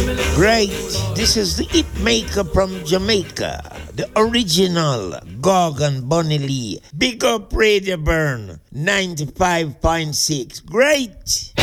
Great. This is the hit maker from Jamaica, the original Gorgon Bunny Lee. Big up Radio Burn 95.6. Great.